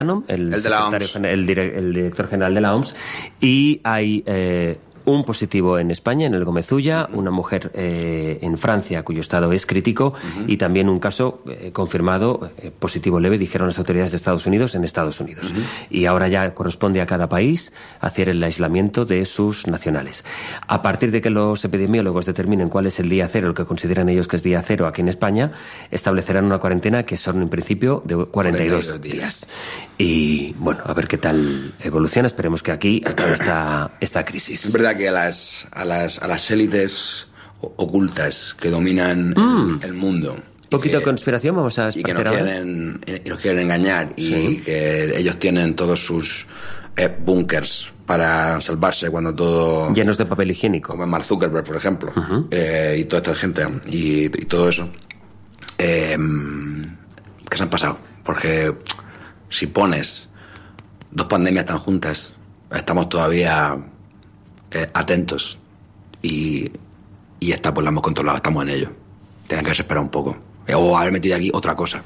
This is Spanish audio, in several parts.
el director general de la OMS, y hay un positivo en España, en el Gomezulla, una mujer en Francia cuyo estado es crítico, y también un caso confirmado positivo leve, dijeron las autoridades de Estados Unidos, en Estados Unidos. Y ahora ya corresponde a cada país hacer el aislamiento de sus nacionales. A partir de que los epidemiólogos determinen cuál es el día cero, el que consideran ellos que es día cero aquí en España, establecerán una cuarentena que son en principio de 42 días. Y bueno, a ver qué tal evoluciona. Esperemos que aquí acabe esta crisis. Es verdad que a las élites ocultas que dominan el mundo, poquito de conspiración vamos a y que nos quieren engañar, y que ellos tienen todos sus búnkers para salvarse cuando todo... Llenos de papel higiénico. Como Mark Zuckerberg, por ejemplo, y toda esta gente, y todo eso, que se han pasado. Porque si pones dos pandemias tan juntas, estamos todavía atentos, y esta pues la hemos controlado, estamos en ello. Tienen que esperar un poco, o haber metido aquí otra cosa.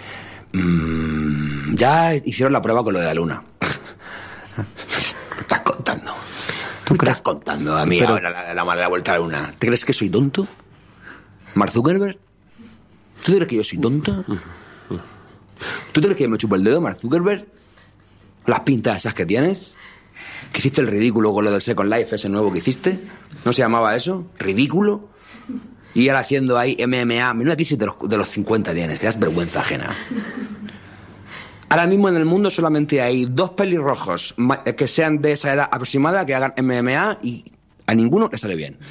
Ya hicieron la prueba con lo de la luna. ¿Qué estás contando? ¿Tú estás contando a mí ahora la vuelta a la luna? ¿Te crees que soy tonto? ¿Mark Zuckerberg? ¿Tú crees que yo soy tonto? ¿Tú crees que me chupo el dedo, Mark Zuckerberg? ¿Las pintas esas que tienes? ¿Que hiciste el ridículo con lo del Second Life, ese nuevo que hiciste? ¿No se llamaba eso? ¿Ridículo? Y ahora haciendo ahí MMA. Menuda crisis de los 50 tienes, que das vergüenza ajena. Ahora mismo en el mundo solamente hay 2 pelirrojos que sean de esa edad aproximada que hagan MMA, y a ninguno le sale bien.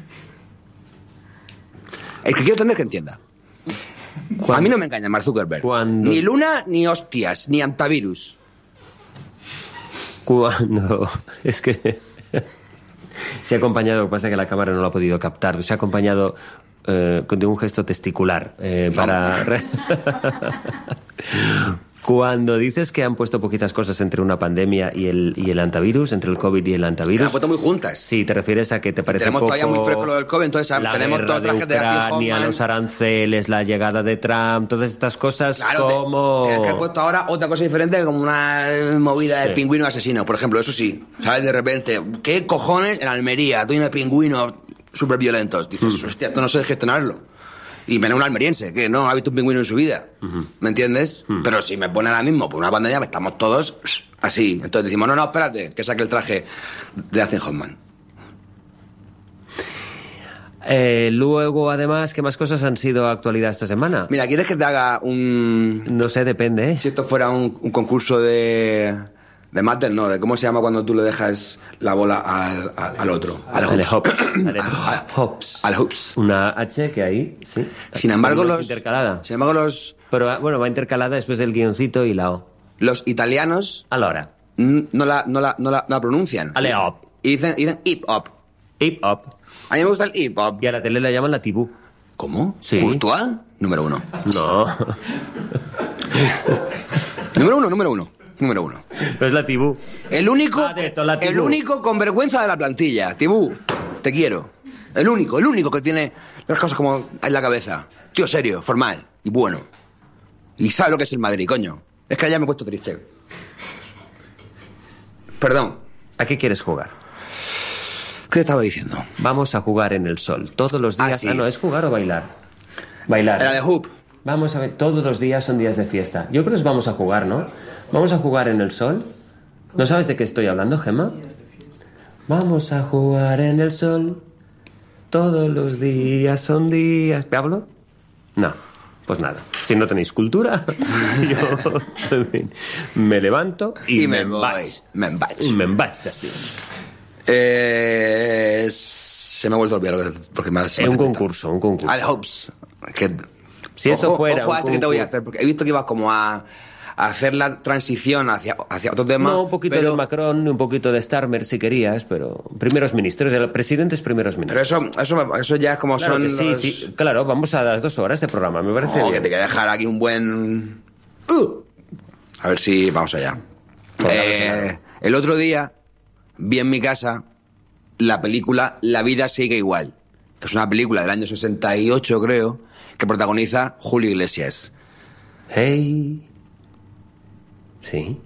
El que quiero tener que entienda. A mí no me engaña Mark Zuckerberg. Ni luna, ni hostias, ni antivirus. Cuando... Es que... se ha acompañado, lo que pasa es que la cámara no lo ha podido captar, se ha acompañado de un gesto testicular para... Cuando dices que han puesto poquitas cosas entre una pandemia y el antivirus, entre el COVID y el antivirus... Las han puesto muy juntas. Sí, te refieres a que te parece tenemos poco... Tenemos todavía muy fresco lo del COVID, entonces tenemos todo el traje de Ucrania, los aranceles, la llegada de Trump, todas estas cosas, claro, como... Tienes que haber puesto ahora otra cosa diferente, como una movida de pingüino asesino, por ejemplo, eso sí. ¿Sabes? De repente, ¿qué cojones en Almería? Tú tienes pingüinos súper violentos. Dices, hostia, esto no sé gestionarlo. Y menos un almeriense, que no ha visto un pingüino en su vida. ¿Me entiendes? Pero si me pone ahora mismo por una pandemia, estamos todos así. Entonces decimos, no, espérate, que saque el traje de Dustin Hoffman. Luego, además, ¿qué más cosas han sido actualidad esta semana? Mira, ¿quieres que te haga un...? No sé, depende, ¿eh? Si esto fuera un concurso de máter, no, de cómo se llama cuando tú le dejas la bola al otro. Al hoops. Al hoops. Una H que ahí, sí. Sin embargo, intercalada. Sin embargo, Pero bueno, va intercalada después del guioncito y la O. Los italianos... A la hora. No la pronuncian. Ale hop. Y dicen hip hop. Hip hop. A mí me gusta el hip hop. Y a la tele la llaman la tibú. ¿Cómo? Sí. ¿Courtois? Número 1. No. Número uno. Pero es la tibú. El único con vergüenza de la plantilla. Tibú, te quiero. El único que tiene las cosas como en la cabeza. Tío serio, formal y bueno. Y sabe lo que es el Madrid, coño. Es que ya me he puesto triste. Perdón. ¿A qué quieres jugar? ¿Qué te estaba diciendo? Vamos a jugar en el sol. Todos los días... Sí. no, ¿es jugar o bailar? Bailar. Era de hoop. Vamos a ver, todos los días son días de fiesta. Yo creo que vamos a jugar, ¿no? Vamos a jugar en el sol. ¿No sabes de qué estoy hablando, Gemma? Vamos a jugar en el sol. Todos los días son días... ¿Pablo? No, pues nada. Si no tenéis cultura, yo me levanto y me embaig. Me vaig d'ací. Se me ha vuelto a olvidar porque más... Es un concurso. Al hoops. Si esto fuera... Ojo, ¿qué te voy a hacer? Porque he visto que ibas como a hacer la transición hacia otro tema. No, un poquito de Macron, un poquito de Starmer si querías, pero primeros ministros, presidentes primeros ministros. Pero eso ya es como claro son que sí, sí, claro, vamos a las 2 horas de programa, me parece bien. Que te quiero dejar aquí un buen... A ver si vamos allá. El otro día vi en mi casa la película La vida sigue igual, que es una película del año 68, creo, que protagoniza Julio Iglesias. Hey... Sí.